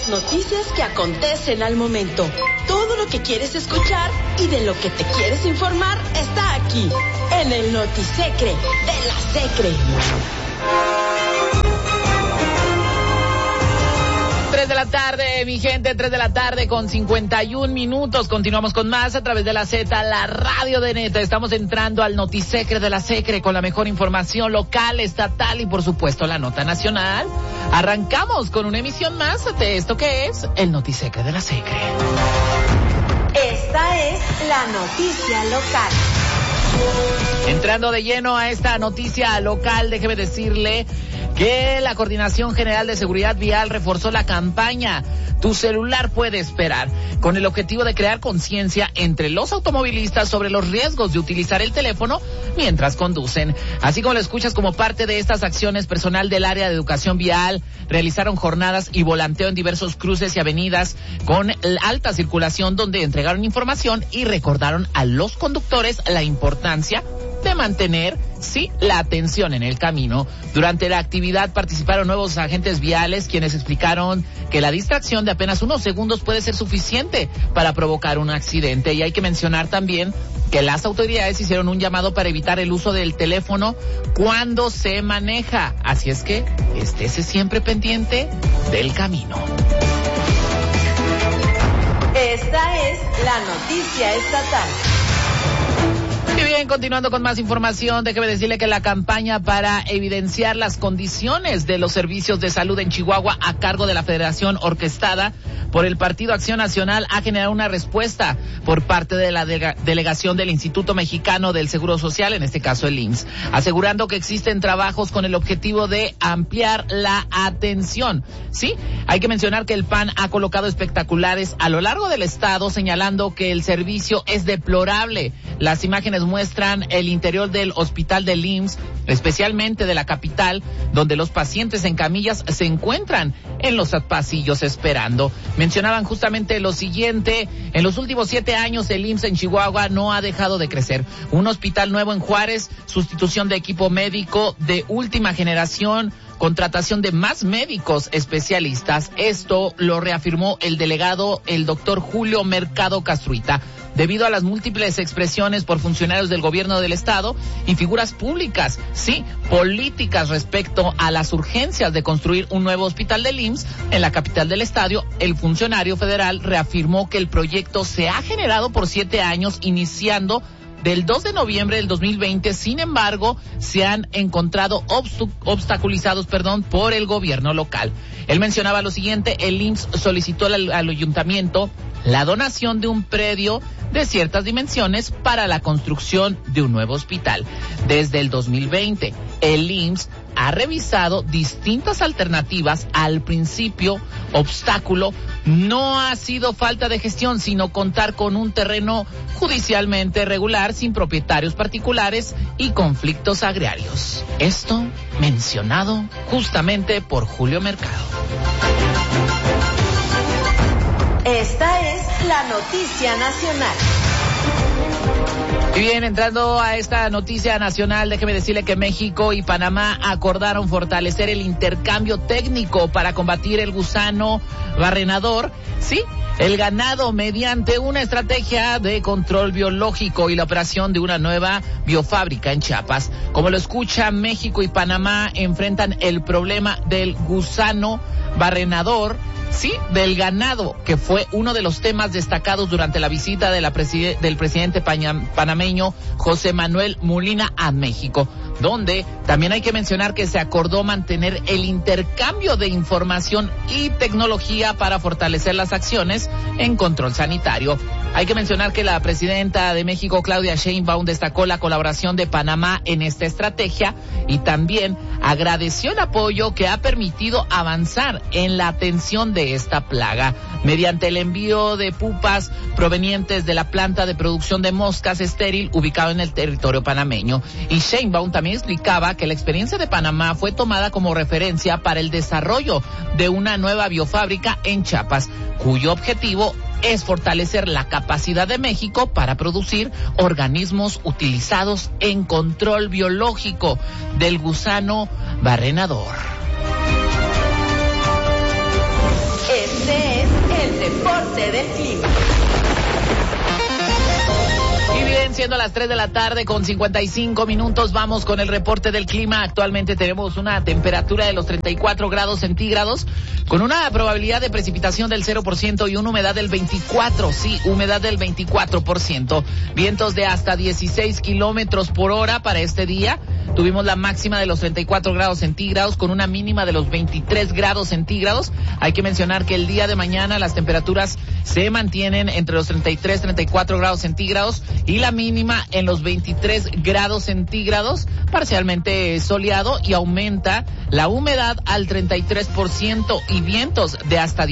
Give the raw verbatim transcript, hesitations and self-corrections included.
Las noticias que acontecen al momento. Todo lo que quieres escuchar y de lo que te quieres informar está aquí, en el Notisecre de la Secre. tres de la tarde, mi gente, tres de la tarde con cincuenta y un minutos. Continuamos con más a través de la Z, la radio de Neta. Estamos entrando al Notisecre de la Secre con la mejor información local, estatal y por supuesto la nota nacional. Arrancamos con una emisión más de esto que es el Notisecre de la Secre. Esta es la noticia local. Entrando de lleno a esta noticia local, déjeme decirle que la Coordinación General de Seguridad Vial reforzó la campaña Tu celular puede esperar, con el objetivo de crear conciencia entre los automovilistas sobre los riesgos de utilizar el teléfono mientras conducen. Así como lo escuchas, como parte de estas acciones, personal del área de educación vial realizaron jornadas y volanteo en diversos cruces y avenidas con alta circulación, donde entregaron información y recordaron a los conductores la importancia de mantener, sí, la atención en el camino. Durante la actividad participaron nuevos agentes viales, quienes explicaron que la distracción de apenas unos segundos puede ser suficiente para provocar un accidente. Y hay que mencionar también que las autoridades hicieron un llamado para evitar el uso del teléfono cuando se maneja. Así es que estése siempre pendiente del camino. Esta es la noticia estatal. Y bien, continuando con más información, déjeme decirle que la campaña para evidenciar las condiciones de los servicios de salud en Chihuahua a cargo de la Federación, orquestada por el Partido Acción Nacional, ha generado una respuesta por parte de la de- delegación del Instituto Mexicano del Seguro Social, en este caso el I M S S, asegurando que existen trabajos con el objetivo de ampliar la atención. Sí, hay que mencionar que el P A N ha colocado espectaculares a lo largo del estado, señalando que el servicio es deplorable. Las imágenes muestran el interior del hospital del I M S S, especialmente de la capital, donde los pacientes en camillas se encuentran en los pasillos esperando. Mencionaban justamente lo siguiente: en los últimos siete años el I M S S en Chihuahua no ha dejado de crecer. Un hospital nuevo en Juárez, sustitución de equipo médico de última generación, contratación de más médicos especialistas. Esto lo reafirmó el delegado, el doctor Julio Mercado Castruita, debido a las múltiples expresiones por funcionarios del gobierno del estado y figuras públicas, sí, políticas, respecto a las urgencias de construir un nuevo hospital del I M S S en la capital del estado. El funcionario federal reafirmó que el proyecto se ha generado por siete años, iniciando del dos de noviembre del dos mil veinte, sin embargo, se han encontrado obstu- obstaculizados, perdón, por el gobierno local. Él mencionaba lo siguiente: el I M S S solicitó al, al ayuntamiento la donación de un predio de ciertas dimensiones para la construcción de un nuevo hospital. Desde el dos mil veinte, el I M S S ha revisado distintas alternativas. Al principio, obstáculo no ha sido falta de gestión, sino contar con un terreno judicialmente regular, sin propietarios particulares y conflictos agrarios. Esto mencionado justamente por Julio Mercado. Esta es la noticia nacional. Y bien, entrando a esta noticia nacional, déjeme decirle que México y Panamá acordaron fortalecer el intercambio técnico para combatir el gusano barrenador, sí, el ganado, mediante una estrategia de control biológico y la operación de una nueva biofábrica en Chiapas. Como lo escucha, México y Panamá enfrentan el problema del gusano barrenador, sí, del ganado, que fue uno de los temas destacados durante la visita de la preside- del presidente paña- panameño José Manuel Molina a México, donde también hay que mencionar que se acordó mantener el intercambio de información y tecnología para fortalecer las acciones en control sanitario. Hay que mencionar que la presidenta de México, Claudia Sheinbaum, destacó la colaboración de Panamá en esta estrategia y también agradeció el apoyo que ha permitido avanzar en la atención de esta plaga mediante el envío de pupas provenientes de la planta de producción de moscas estéril ubicado en el territorio panameño. Y Sheinbaum también explicaba que la experiencia de Panamá fue tomada como referencia para el desarrollo de una nueva biofábrica en Chiapas, cuyo objetivo es fortalecer la capacidad de México para producir organismos utilizados en control biológico del gusano barrenador. Este siendo las tres de la tarde con cincuenta y cinco minutos, vamos con el reporte del clima. Actualmente tenemos una temperatura de los treinta y cuatro grados centígrados, con una probabilidad de precipitación del cero por ciento y una humedad del veinticuatro, sí, humedad del veinticuatro por ciento. Vientos de hasta dieciséis kilómetros por hora para este día. Tuvimos la máxima de los treinta y cuatro grados centígrados con una mínima de los veintitrés grados centígrados. Hay que mencionar que el día de mañana las temperaturas se mantienen entre los treinta y tres, treinta y cuatro grados centígrados y la mínima en los veintitrés grados centígrados, parcialmente soleado, y aumenta la humedad al treinta y tres por ciento y vientos de hasta